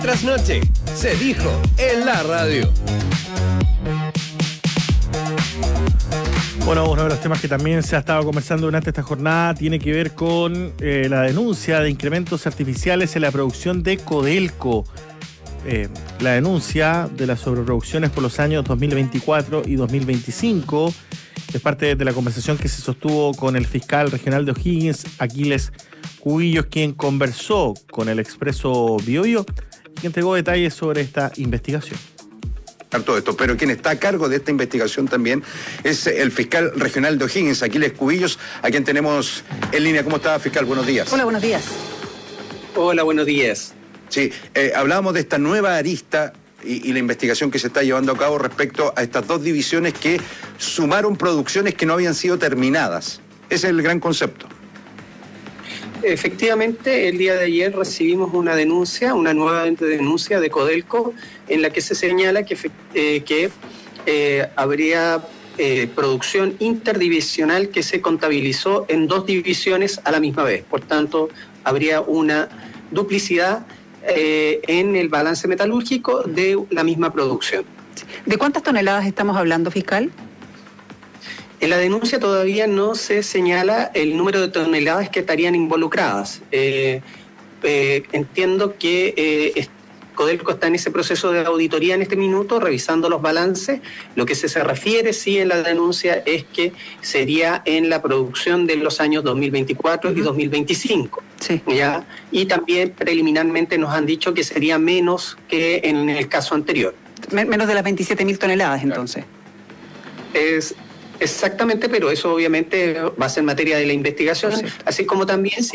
Trasnoche, se dijo en la radio. Bueno, uno de los temas que también se ha estado conversando durante esta jornada tiene que ver con la denuncia de incrementos artificiales en la producción de Codelco. La denuncia de las sobreproducciones por los años 2024 y 2025 es parte de la conversación que se sostuvo con el fiscal regional de O'Higgins, Aquiles Cubillos, quien conversó con el Expreso Biobío y entregó detalles sobre esta investigación. Todo esto, pero quien está a cargo de esta investigación también es el fiscal regional de O'Higgins, Aquiles Cubillos, a quien tenemos en línea. ¿Cómo está, fiscal? Buenos días. Hola, buenos días. Hola, buenos días. Sí, hablábamos de esta nueva arista y la investigación que se está llevando a cabo respecto a estas dos divisiones que sumaron producciones que no habían sido terminadas. Ese es el gran concepto. Efectivamente, el día de ayer recibimos una nueva denuncia de Codelco, en la que se señala que habría producción interdivisional que se contabilizó en dos divisiones a la misma vez. Por tanto, habría una duplicidad en el balance metalúrgico de la misma producción. ¿De cuántas toneladas estamos hablando, fiscal? En la denuncia todavía no se señala el número de toneladas que estarían involucradas. Entiendo que Codelco está en ese proceso de auditoría en este minuto, revisando los balances. Lo que se refiere, sí, en la denuncia es que sería en la producción de los años 2024 y 2025. Sí. ¿Ya? Y también preliminarmente nos han dicho que sería menos que en el caso anterior. Menos de las 27.000 toneladas, entonces. Exactamente, pero eso obviamente va a ser materia de la investigación, así como también